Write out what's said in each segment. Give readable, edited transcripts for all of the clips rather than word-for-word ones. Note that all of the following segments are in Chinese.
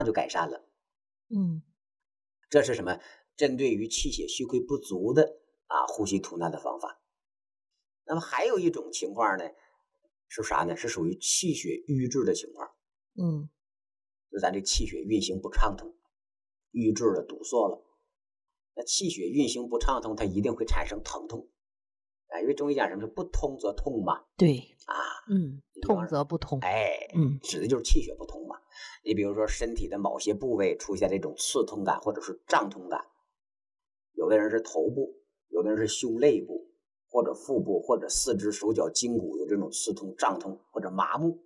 就改善了。 嗯， 这是什么？针对于气血虚亏不足的呼吸吐纳的方法。那么还有一种情况呢，是啥呢？是属于气血瘀滞的情况。就咱这气血运行不畅通，瘀滞了，堵塞了。那气血运行不畅通，它一定会产生疼痛。因为中医讲什么是不通则痛嘛。 对痛则不通。 指的就是气血不通嘛。你比如说身体的某些部位出现这种刺痛感或者是胀痛感，有的人是头部，有的人是胸肋部，或者腹部，或者四肢手脚筋骨有这种刺痛、胀痛或者麻木。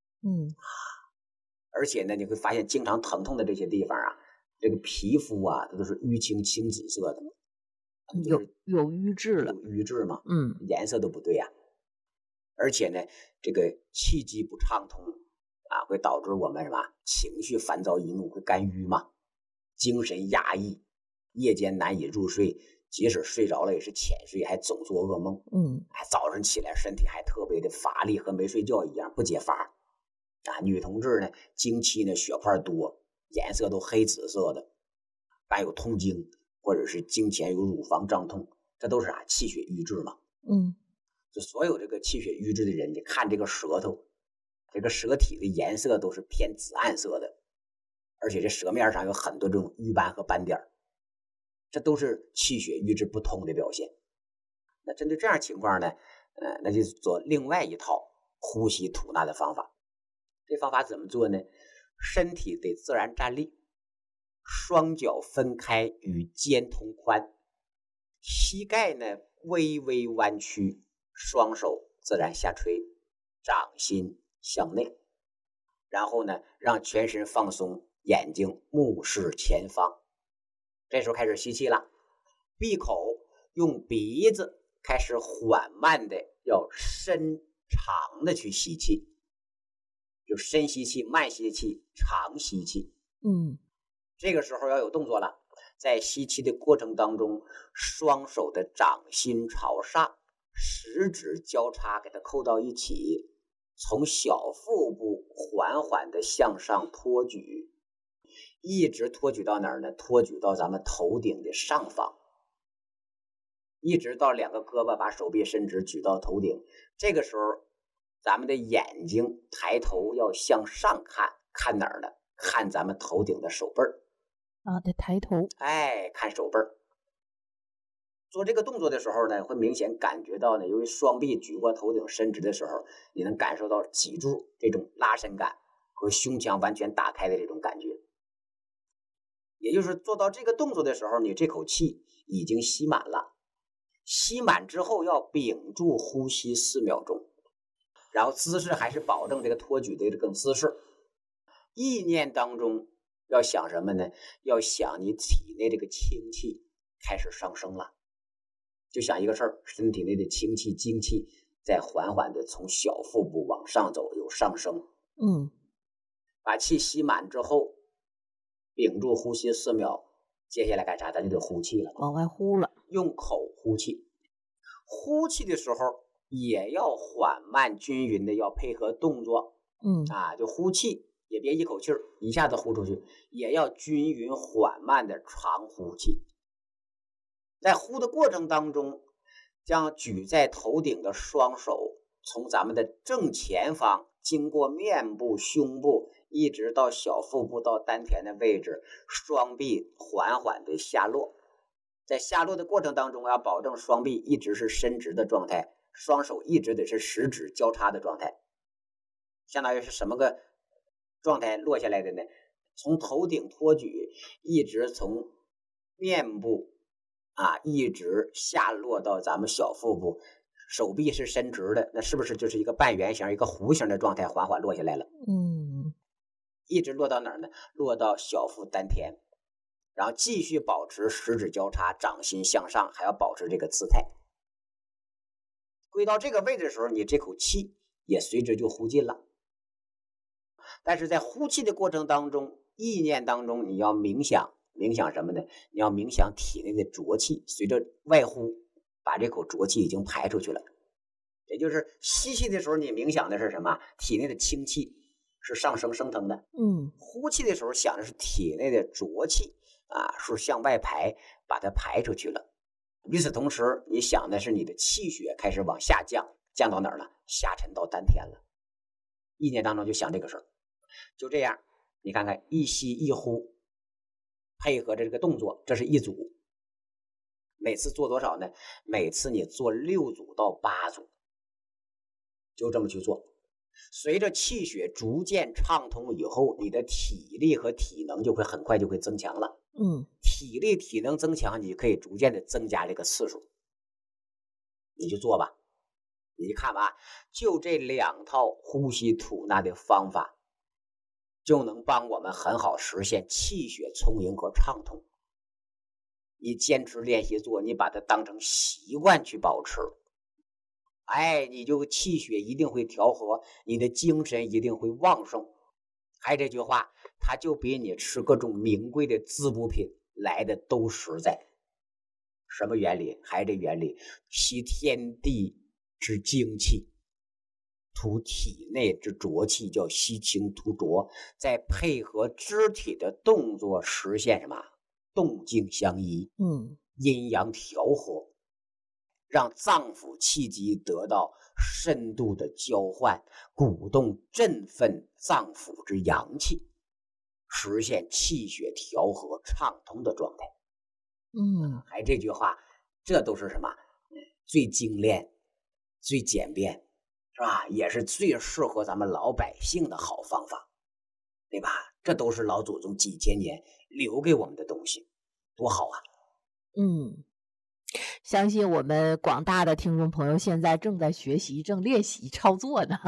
而且呢，你会发现经常疼痛的这些地方这个皮肤它都是淤青青紫色的， 有瘀滞了， 有瘀滞嘛，颜色都不对而且呢，这个气机不畅通会导致我们什么情绪烦躁易怒，会肝郁嘛，精神压抑，夜间难以入睡，即使睡着了也是浅睡，还总做噩梦。早上起来身体还特别的乏力，和没睡觉一样，不解乏。女同志呢，经期呢血块多，颜色都黑紫色的，伴有痛经，或者是经前有乳房胀痛，这都是气血瘀滞嘛。就所有这个气血瘀滞的人，你看这个舌头，这个舌体的颜色都是偏紫暗色的，而且这舌面上有很多这种瘀斑和斑点，这都是气血瘀滞不通的表现。那针对这样情况呢，那就做另外一套呼吸吐纳的方法。这方法怎么做呢？身体得自然站立，双脚分开与肩同宽，膝盖呢微微弯曲，双手自然下垂，掌心向内。然后呢，让全身放松，眼睛目视前方。这时候开始吸气了，闭口，用鼻子开始缓慢的要深长的去吸气，就深吸气、慢吸气、长吸气。这个时候要有动作了，在吸气的过程当中，双手的掌心朝上，食指交叉给它扣到一起，从小腹部缓缓的向上托举，一直托举到哪儿呢？托举到咱们头顶的上方，一直到两个胳膊把手臂伸直举到头顶。这个时候咱们的眼睛抬头要向上看，看哪儿呢？看咱们头顶的手背儿得抬头， 看手背儿。做这个动作的时候呢，会明显感觉到呢，由于双臂举过头顶伸直的时候，你能感受到脊柱这种拉伸感和胸腔完全打开的这种感觉。也就是做到这个动作的时候，你这口气已经吸满了，吸满之后要屏住呼吸4秒钟，然后姿势还是保证这个托举的这个姿势。意念当中要想什么呢？要想你体内这个清气开始上升了，就想一个事儿，身体内的清气、精气在缓缓的从小腹部往上走，有上升。把气吸满之后，屏住呼吸4秒，接下来干啥？咱就得呼气了， 往外呼了， 用口呼气。呼气的时候也要缓慢均匀的，要配合动作。就呼气也别一口气一下子呼出去，也要均匀缓慢的长呼气。在呼的过程当中，将举在头顶的双手从咱们的正前方经过面部、胸部，一直到小腹部到丹田的位置，双臂缓缓的下落。在下落的过程当中，要保证双臂一直是伸直的状态，双手一直得是食指交叉的状态。相当于是什么个状态落下来的呢？从头顶托举，一直从面部一直下落到咱们小腹部，手臂是伸直的，那是不是就是一个半圆形、一个弧形的状态，缓缓落下来了？一直落到哪儿呢？落到小腹丹田，然后继续保持食指交叉，掌心向上，还要保持这个姿态。归到这个位置的时候，你这口气也随之就呼尽了。但是在呼气的过程当中，意念当中你要冥想什么呢？你要冥想体内的浊气，随着外呼把这口浊气已经排出去了。也就是吸气的时候，你冥想的是什么？体内的清气是上升升腾的。呼气的时候想的是体内的浊气啊，是向外排，把它排出去了。与此同时，你想的是你的气血开始往下降，降到哪儿了？下沉到丹田了。意念当中就想这个事儿。就这样，你看看一吸一呼，配合着这个动作，这是一组。每次做多少呢？每次你做6组到8组，就这么去做。随着气血逐渐畅通以后，你的体力和体能就会很快就会增强了。体力体能增强，你可以逐渐的增加这个次数。你就做吧，你看吧，就这2套呼吸吐纳的方法，就能帮我们很好实现气血充盈和畅通。你坚持练习做，你把它当成习惯去保持，你就气血一定会调和，你的精神一定会旺盛。还这句话，它就比你吃各种名贵的滋补品来的都实在。什么原理？还这原理，吸天地之精气，吐体内之浊气，叫吸清吐浊，再配合肢体的动作，实现什么？动静相依，阴阳调和，让脏腑气机得到深度的交换，鼓动振奋脏腑之阳气，实现气血调和畅通的状态。还这句话，这都是什么？最精炼、最简便，是吧？也是最适合咱们老百姓的好方法，对吧？这都是老祖宗几千年留给我们的东西，多好啊！ 相信我们广大的听众朋友现在正在学习、正练习操作呢。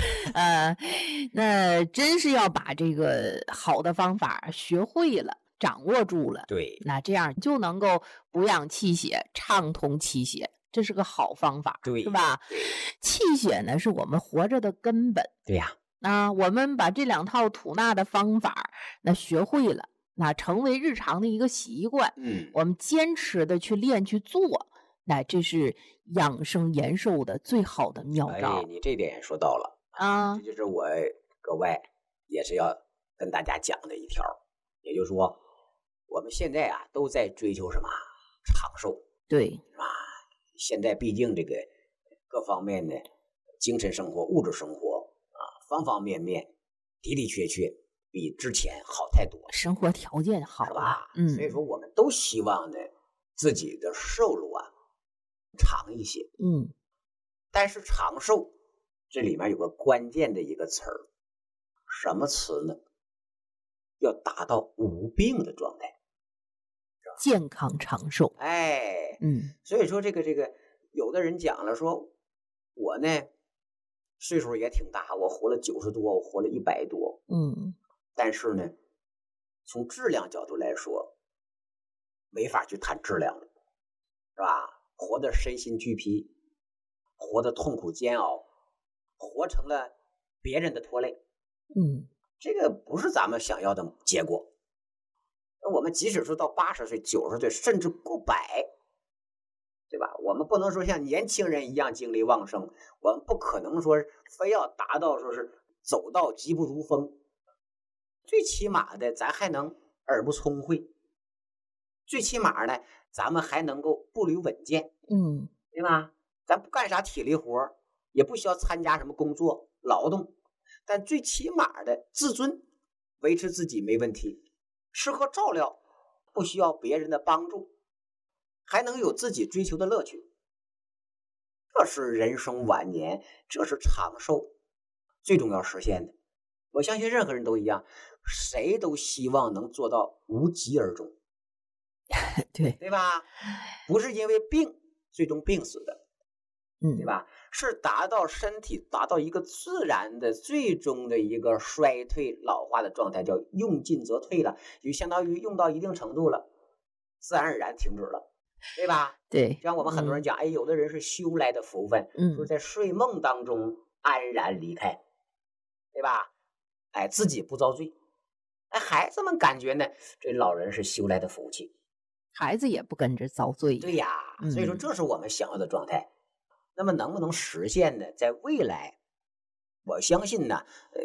那真是要把这个好的方法学会了、掌握住了， 对， 那这样就能够补养气血、畅通气血，这是个好方法， 对， 是吧？气血呢，是我们活着的根本。 对呀。 我们把这2套吐纳的方法那学会了，那成为日常的一个习惯，我们坚持的去练去做，那这是养生延寿的最好的妙招。 你这点也说到了啊，这就是我格外也是要跟大家讲的一条。也就是说，我们现在啊都在追求什么？长寿， 对， 是吧？现在毕竟这个各方面的精神生活、物质生活啊，方方面面的的确确比之前好太多， 生活条件好了， 吧？所以说我们都希望呢自己的寿路啊长一些，但是长寿这里面有个关键的一个词儿，什么词呢？要达到无病的状态， 健康长寿。 所以说这个有的人讲了说，我呢岁数也挺大，我活了90多，我活了100多，但是呢从质量角度来说没法去谈质量了，是吧？活得身心俱疲，活得痛苦煎熬，活成了别人的拖累，这个不是咱们想要的结果。我们即使说到80岁、90岁，甚至过100，对吧？我们不能说像年轻人一样精力旺盛，我们不可能说非要达到说是走到疾不如风，最起码的咱还能耳不聪慧，最起码呢咱们还能够步履稳健，对吧？咱不干啥体力活，也不需要参加什么工作劳动，但最起码的自尊维持自己没问题，吃喝照料不需要别人的帮助，还能有自己追求的乐趣，这是人生晚年，这是长寿最重要实现的。我相信任何人都一样，谁都希望能做到无疾而终，对吧？不是因为病最终病死的，对吧？是达到身体达到一个自然的最终的一个衰退老化的状态，叫用尽则退了，就相当于用到一定程度了，自然而然停止了，对吧？ 对， 像我们很多人讲，有的人是修来的福分，就是在睡梦当中安然离开，对吧？自己不遭罪。孩子们感觉呢，这老人是修来的福气， 孩子也不跟着遭罪。 对呀，所以说这是我们想要的状态。那么能不能实现呢？在未来，我相信呢，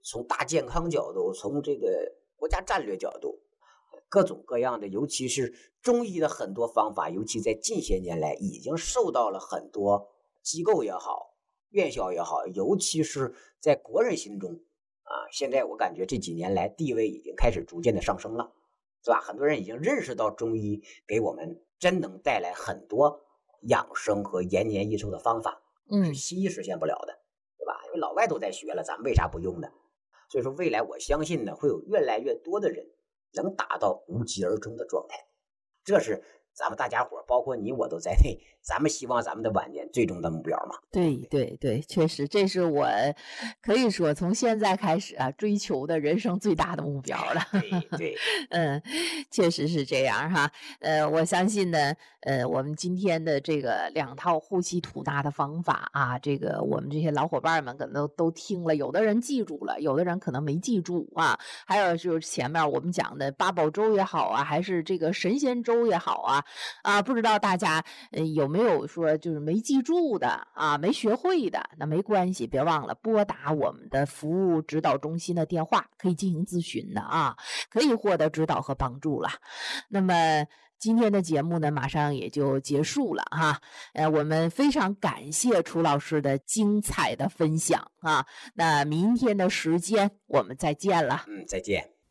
从大健康角度，从这个国家战略角度，各种各样的，尤其是中医的很多方法，尤其在近些年来，已经受到了很多机构也好，院校也好，尤其是在国人心中现在我感觉这几年来地位已经开始逐渐的上升了，是吧？很多人已经认识到中医给我们真能带来很多养生和延年益寿的方法，是西医实现不了的，对吧？因为老外都在学了，咱们为啥不用呢？所以说未来我相信呢，会有越来越多的人能达到无疾而终的状态，这是咱们大家伙，包括你我都在内，咱们希望咱们的晚年最终的目标嘛。 对对对，确实，这是我可以说从现在开始追求的人生最大的目标了。 对， 确实是这样哈。我相信呢，我们今天的这个2套呼吸吐纳的方法啊，这个我们这些老伙伴们可能都听了，有的人记住了，有的人可能没记住啊。还有就是前面我们讲的八宝粥也好还是这个神仙粥也好不知道大家有没有说就是没记住的没学会的，那没关系，别忘了拨打我们的服务指导中心的电话，可以进行咨询的可以获得指导和帮助了。那么今天的节目呢，马上也就结束了我们非常感谢楚老师的精彩的分享那明天的时间我们再见了。 再见。